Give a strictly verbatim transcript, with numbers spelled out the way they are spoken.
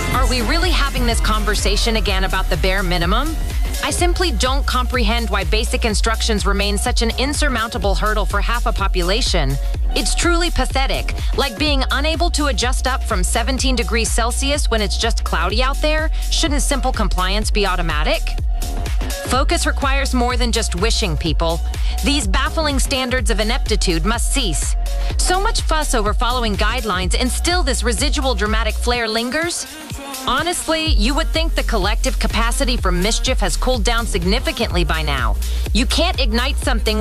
Are we really having this conversation again about the bare minimum? I simply don't comprehend why basic instructions remain such an insurmountable hurdle for half a population. It's truly pathetic, like being unable to adjust up from seventeen degrees Celsius when it's just cloudy out there. Shouldn't simple compliance be automatic? Focus requires more than just wishing, people. These baffling standards of ineptitude must cease. So much fuss over following guidelines, and still this residual dramatic flair lingers? Honestly, you would think the collective capacity for mischief has cooled down significantly by now. You can't ignite something